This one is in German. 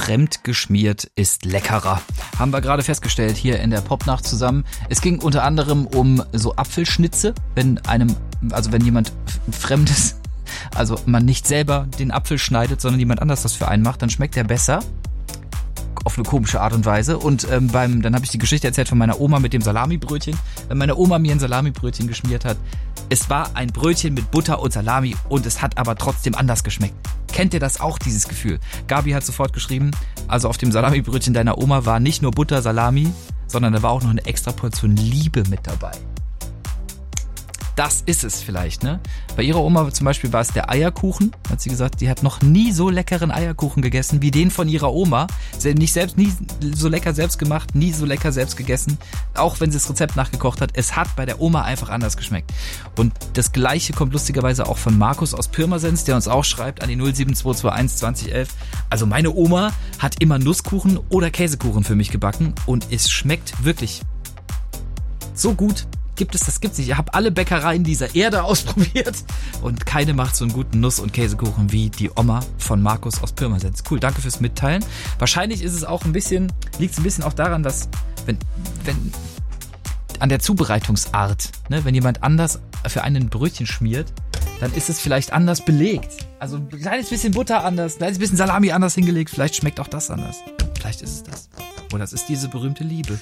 fremd geschmiert ist leckerer. Haben wir gerade festgestellt hier in der Popnacht zusammen. Es ging unter anderem um so Apfelschnitze, wenn jemand Fremdes, also man nicht selber den Apfel schneidet, sondern jemand anders das für einen macht, dann schmeckt der besser. Auf eine komische Art und Weise. Und dann habe ich die Geschichte erzählt von meiner Oma mit dem Salamibrötchen. Wenn meine Oma mir ein Salamibrötchen geschmiert hat, es war ein Brötchen mit Butter und Salami und es hat aber trotzdem anders geschmeckt. Kennt ihr das auch, dieses Gefühl? Gabi hat sofort geschrieben, also auf dem Salamibrötchen deiner Oma war nicht nur Butter, Salami, sondern da war auch noch eine extra Portion Liebe mit dabei. Das ist es vielleicht, ne? Bei ihrer Oma zum Beispiel war es der Eierkuchen. Hat sie gesagt, die hat noch nie so leckeren Eierkuchen gegessen wie den von ihrer Oma. Sie hat nie so lecker selbst gemacht, nie so lecker selbst gegessen. Auch wenn sie das Rezept nachgekocht hat. Es hat bei der Oma einfach anders geschmeckt. Und das Gleiche kommt lustigerweise auch von Markus aus Pirmasens, der uns auch schreibt an die 07221 2011. Also meine Oma hat immer Nusskuchen oder Käsekuchen für mich gebacken und es schmeckt wirklich so gut. Das gibt's nicht. Ich habe alle Bäckereien dieser Erde ausprobiert und keine macht so einen guten Nuss- und Käsekuchen wie die Oma von Markus aus Pirmasens. Cool, danke fürs Mitteilen. Wahrscheinlich liegt es ein bisschen auch daran, dass wenn an der Zubereitungsart, ne, wenn jemand anders für einen ein Brötchen schmiert, dann ist es vielleicht anders belegt. Also ein kleines bisschen Butter anders, ein kleines bisschen Salami anders hingelegt. Vielleicht schmeckt auch das anders. Vielleicht ist es das. Oder es ist diese berühmte Liebe.